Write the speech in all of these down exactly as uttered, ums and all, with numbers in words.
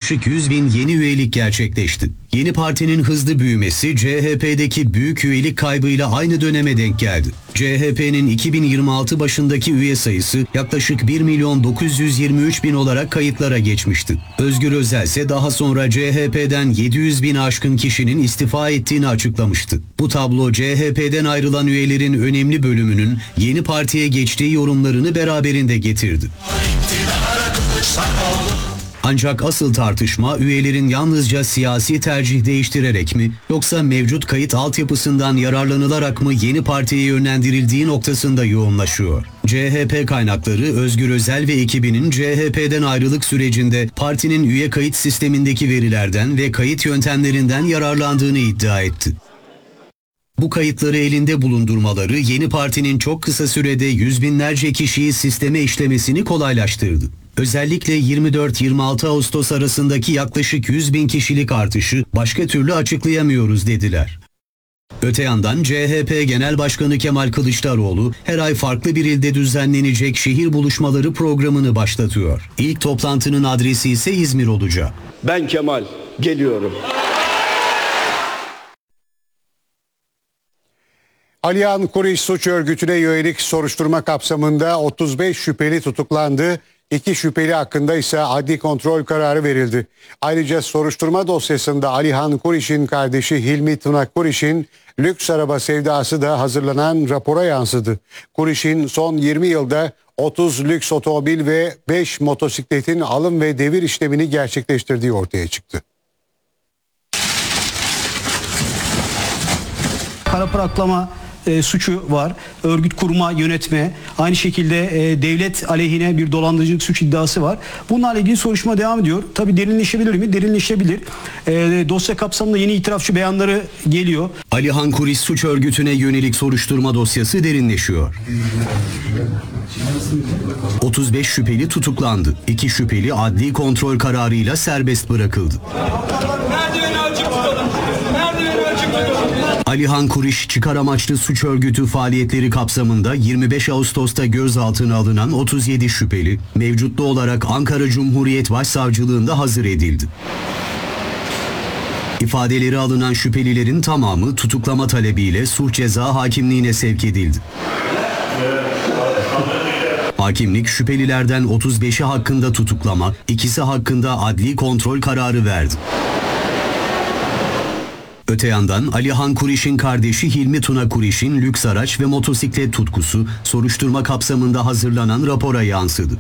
yaklaşık yüz bin yeni üyelik gerçekleşti. Yeni Parti'nin hızlı büyümesi C H P'deki büyük üyelik kaybıyla aynı döneme denk geldi. C H P'nin iki bin yirmi altı başındaki üye sayısı yaklaşık bir milyon dokuz yüz yirmi üç bin olarak kayıtlara geçmişti. Özgür Özel ise daha sonra C H P'den yedi yüz bin aşkın kişinin istifa ettiğini açıklamıştı. Bu tablo C H P'den ayrılan üyelerin önemli bölümünün Yeni Parti'ye geçtiği yorumlarını beraberinde getirdi. Ancak asıl tartışma üyelerin yalnızca siyasi tercih değiştirerek mi yoksa mevcut kayıt altyapısından yararlanılarak mı Yeni Parti'ye yönlendirildiği noktasında yoğunlaşıyor. C H P kaynakları Özgür Özel ve ekibinin C H P'den ayrılık sürecinde partinin üye kayıt sistemindeki verilerden ve kayıt yöntemlerinden yararlandığını iddia etti. Bu kayıtları elinde bulundurmaları Yeni Parti'nin çok kısa sürede yüz binlerce kişiyi sisteme işlemesini kolaylaştırdı. Özellikle yirmi dört yirmi altı Ağustos arasındaki yaklaşık yüz bin kişilik artışı başka türlü açıklayamıyoruz dediler. Öte yandan C H P Genel Başkanı Kemal Kılıçdaroğlu her ay farklı bir ilde düzenlenecek şehir buluşmaları programını başlatıyor. İlk toplantının adresi ise İzmir olacak. Ben Kemal, geliyorum. Alihan Kuriş suç örgütüne yönelik soruşturma kapsamında otuz beş şüpheli tutuklandı. İki şüpheli hakkında ise adli kontrol kararı verildi. Ayrıca soruşturma dosyasında Alihan Kuriş'in kardeşi Hilmi Tuna Kuriş'in lüks araba sevdası da hazırlanan rapora yansıdı. Kuriş'in son yirmi yılda otuz lüks otomobil ve beş motosikletin alım ve devir işlemini gerçekleştirdiği ortaya çıktı. Para para aklama e, suçu var. Örgüt kurma, yönetme. Aynı şekilde e, devlet aleyhine bir dolandırıcılık suç iddiası var. Bunlarla ilgili soruşturma devam ediyor. Tabii derinleşebilir mi? Derinleşebilir. E, dosya kapsamında yeni itirafçı beyanları geliyor. Alihan Kuriş suç örgütüne yönelik soruşturma dosyası derinleşiyor. otuz beş şüpheli tutuklandı. İki şüpheli adli kontrol kararıyla serbest bırakıldı. Alihan Kuriş çıkar amaçlı suç örgütü faaliyetleri kapsamında yirmi beş Ağustos'ta gözaltına alınan otuz yedi şüpheli mevcutlu olarak Ankara Cumhuriyet Başsavcılığında hazır edildi. İfadeleri alınan şüphelilerin tamamı tutuklama talebiyle Suç Ceza Hakimliğine sevk edildi. Hakimlik şüphelilerden otuz beşi hakkında tutuklama, ikisi hakkında adli kontrol kararı verdi. Öte yandan Alihan Kuriş'in kardeşi Hilmi Tuna Kuriş'in lüks araç ve motosiklet tutkusu soruşturma kapsamında hazırlanan rapora yansıdı.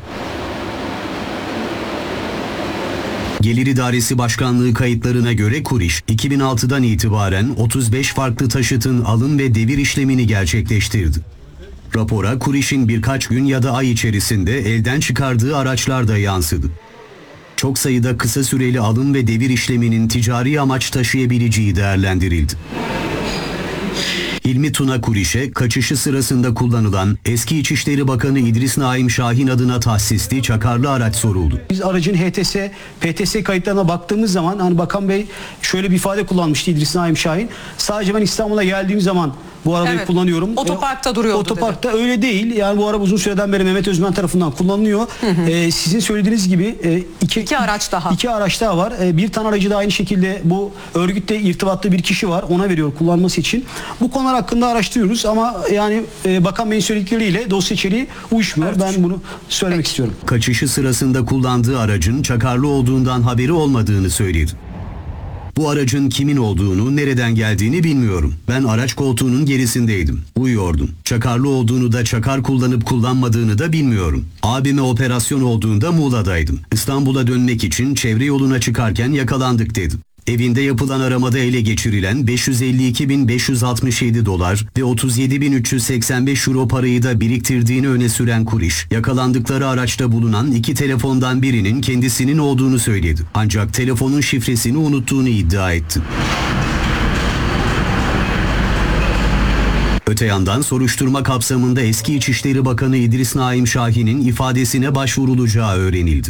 Gelir İdaresi Başkanlığı kayıtlarına göre Kuriş, iki bin altıdan itibaren otuz beş farklı taşıtın alım ve devir işlemini gerçekleştirdi. Rapora Kuriş'in birkaç gün ya da ay içerisinde elden çıkardığı araçlar da yansıdı. Çok sayıda kısa süreli alım ve devir işleminin ticari amaç taşıyabileceği değerlendirildi. Hilmi Tuna Kuriş'e kaçışı sırasında kullanılan eski İçişleri Bakanı İdris Naim Şahin adına tahsisli çakarlı araç soruldu. Biz aracın H T S, P T S kayıtlarına baktığımız zaman hani Bakan Bey şöyle bir ifade kullanmıştı İdris Naim Şahin. Sadece ben İstanbul'a geldiğim zaman bu arabayı evet, kullanıyorum. Otoparkta duruyordu Otoparkta dedi. Öyle değil. Yani bu araba uzun süreden beri Mehmet Özmen tarafından kullanılıyor. Hı hı. Ee, sizin söylediğiniz gibi e, iki, iki araç daha. İki araç daha var. E, bir tane aracı da aynı şekilde bu örgütle irtibatlı bir kişi var. Ona veriyor kullanması için. Bu konular hakkında araştırıyoruz ama yani e, Bakan Bey'in söyledikleriyle dosya içeriği uyuşmuyor. Evet. Ben bunu söylemek Peki. istiyorum. Kaçışı sırasında kullandığı aracın çakarlı olduğundan haberi olmadığını söyledi. Bu aracın kimin olduğunu, nereden geldiğini bilmiyorum. Ben araç koltuğunun gerisindeydim. Uyuyordum. Çakarlı olduğunu da çakar kullanıp kullanmadığını da bilmiyorum. Abime operasyon olduğunda Muğla'daydım. İstanbul'a dönmek için çevre yoluna çıkarken yakalandık dedim. Evinde yapılan aramada ele geçirilen beş yüz elli iki bin beş yüz altmış yedi dolar ve otuz yedi bin üç yüz seksen beş euro parayı da biriktirdiğini öne süren Kuriş, yakalandıkları araçta bulunan iki telefondan birinin kendisinin olduğunu söyledi. Ancak telefonun şifresini unuttuğunu iddia etti. Öte yandan soruşturma kapsamında eski İçişleri Bakanı İdris Naim Şahin'in ifadesine başvurulacağı öğrenildi.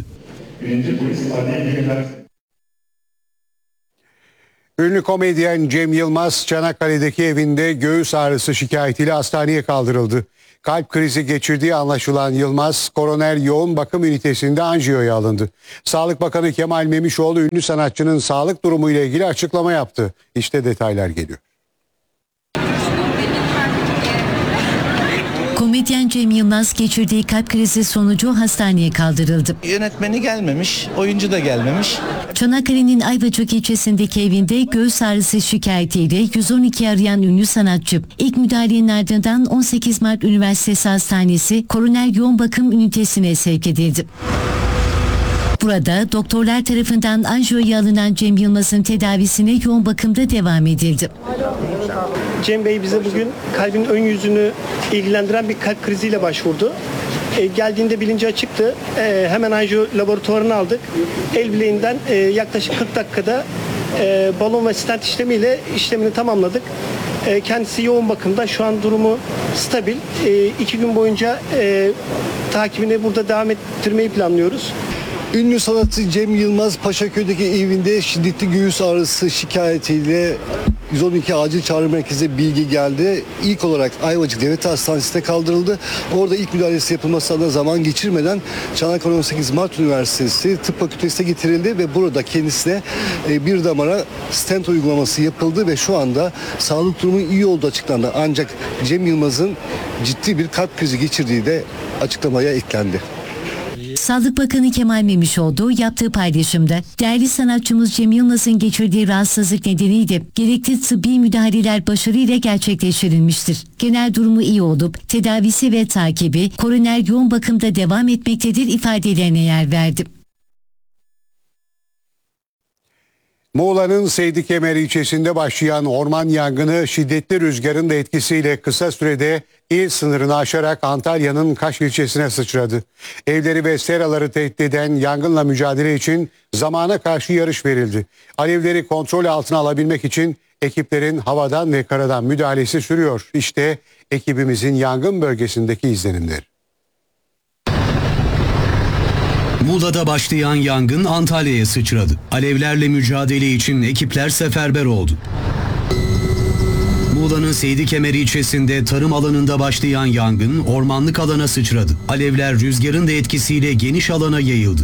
Ünlü komedyen Cem Yılmaz Çanakkale'deki evinde göğüs ağrısı şikayetiyle hastaneye kaldırıldı. Kalp krizi geçirdiği anlaşılan Yılmaz, koroner yoğun bakım ünitesinde anjiyoya alındı. Sağlık Bakanı Kemal Memişoğlu ünlü sanatçının sağlık durumu ile ilgili açıklama yaptı. İşte detaylar geliyor. Komedyen Cem Yılmaz geçirdiği kalp krizi sonucu hastaneye kaldırıldı. Yönetmeni gelmemiş, oyuncu da gelmemiş. Çanakkale'nin Ayvacık ilçesindeki evinde göğüs ağrısı şikayetiyle yüz on iki arayan ünlü sanatçı ilk müdahalenin ardından on sekiz Mart Üniversitesi Hastanesi Koroner Yoğun Bakım Ünitesi'ne sevk edildi. Burada doktorlar tarafından anjiyoya alınan Cem Yılmaz'ın tedavisine yoğun bakımda devam edildi. Cem Bey bize bugün kalbin ön yüzünü ilgilendiren bir kalp kriziyle başvurdu. E, geldiğinde bilinci açıktı. E, hemen anjiyo laboratuvarını aldık. El bileğinden e, yaklaşık kırk dakikada e, balon ve stent işlemiyle işlemini tamamladık. E, kendisi yoğun bakımda. Şu an durumu stabil. E, iki gün boyunca e, takibini burada devam ettirmeyi planlıyoruz. Ünlü sanatçı Cem Yılmaz Paşaköy'deki evinde şiddetli göğüs ağrısı şikayetiyle yüz on iki acil çağrı merkezine bilgi geldi. İlk olarak Ayvacık Devlet Hastanesi'ne kaldırıldı. Orada ilk müdahalesi yapılması adına zaman geçirmeden Çanakkale on sekiz Mart Üniversitesi Tıp Fakültesi'ne getirildi ve burada kendisine bir damara stent uygulaması yapıldı ve şu anda sağlık durumu iyi olduğu açıklandı. Ancak Cem Yılmaz'ın ciddi bir kalp krizi geçirdiği de açıklamaya eklendi. Sağlık Bakanı Kemal Memişoğlu yaptığı paylaşımda değerli sanatçımız Cem Yılmaz'ın geçirdiği rahatsızlık nedeniyle gerekli tıbbi müdahaleler başarıyla gerçekleştirilmiştir. Genel durumu iyi olup tedavisi ve takibi koroner yoğun bakımda devam etmektedir ifadelerine yer verdi. Muğla'nın Seydikemer ilçesinde başlayan orman yangını şiddetli rüzgarın da etkisiyle kısa sürede il sınırını aşarak Antalya'nın Kaş ilçesine sıçradı. Evleri ve seraları tehdit eden yangınla mücadele için zamana karşı yarış verildi. Alevleri kontrol altına alabilmek için ekiplerin havadan ve karadan müdahalesi sürüyor. İşte ekibimizin yangın bölgesindeki izlenimleri. Muğla'da başlayan yangın Antalya'ya sıçradı. Alevlerle mücadele için ekipler seferber oldu. Muğla'nın Seydikemer ilçesinde tarım alanında başlayan yangın ormanlık alana sıçradı. Alevler rüzgarın da etkisiyle geniş alana yayıldı.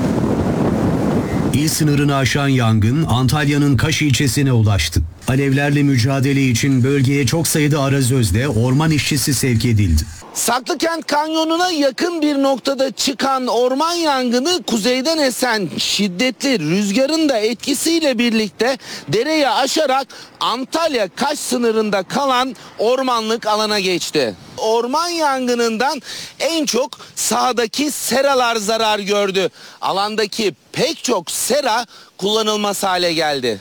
İl sınırını aşan yangın Antalya'nın Kaş ilçesine ulaştı. Alevlerle mücadele için bölgeye çok sayıda arazözle orman işçisi sevk edildi. Saklıkent Kanyonu'na yakın bir noktada çıkan orman yangını kuzeyden esen şiddetli rüzgarın da etkisiyle birlikte dereyi aşarak Antalya Kaş sınırında kalan ormanlık alana geçti. Orman yangınından en çok sahadaki seralar zarar gördü. Alandaki pek çok sera kullanılmaz hale geldi.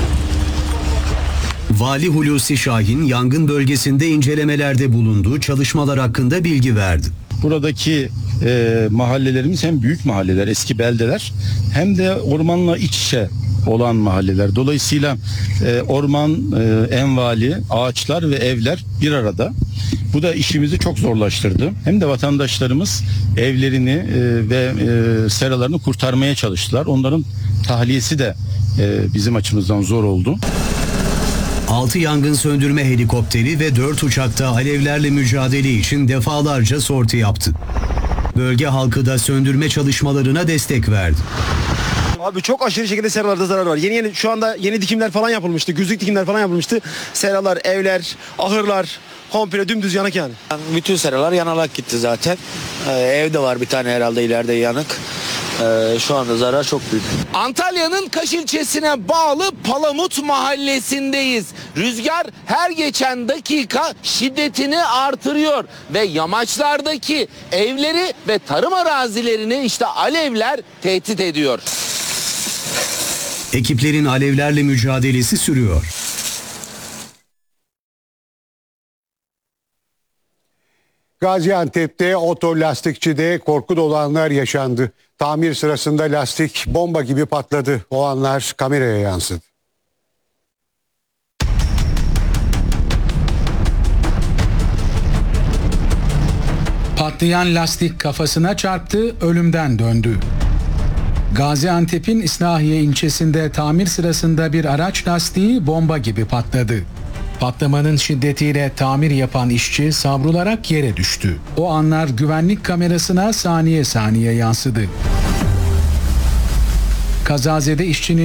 Vali Hulusi Şahin yangın bölgesinde incelemelerde bulunduğu çalışmalar hakkında bilgi verdi. Buradaki e, mahallelerimiz hem büyük mahalleler, eski beldeler hem de ormanla iç içe olan mahalleler. Dolayısıyla e, orman, e, envali, ağaçlar ve evler bir arada. Bu da işimizi çok zorlaştırdı. Hem de vatandaşlarımız evlerini e, ve e, seralarını kurtarmaya çalıştılar. Onların tahliyesi de e, bizim açımızdan zor oldu. altı yangın söndürme helikopteri ve dört uçakta alevlerle mücadele için defalarca sorti yaptı. Bölge halkı da söndürme çalışmalarına destek verdi. Abi çok aşırı şekilde seralarda zarar var. Yeni yeni şu anda yeni dikimler falan yapılmıştı. Güzlük dikimler falan yapılmıştı. Seralar, evler, ahırlar komple dümdüz yanık yani. Bütün seralar yanarak gitti zaten. Ee, evde var bir tane herhalde ileride yanık. Ee, şu anda zarar çok büyük. Antalya'nın Kaş ilçesine bağlı Palamut mahallesindeyiz. Rüzgar her geçen dakika şiddetini artırıyor ve yamaçlardaki evleri ve tarım arazilerini işte alevler tehdit ediyor. Ekiplerin alevlerle mücadelesi sürüyor. Gaziantep'te otolastikçide korku dolu anlar yaşandı. Tamir sırasında lastik bomba gibi patladı. O anlar kameraya yansıdı. Patlayan lastik kafasına çarptı, ölümden döndü. Gaziantep'in İslahiye ilçesinde tamir sırasında bir araç lastiği bomba gibi patladı. Patlamanın şiddetiyle tamir yapan işçi savrularak yere düştü. O anlar güvenlik kamerasına saniye saniye yansıdı. Kazazede işçinin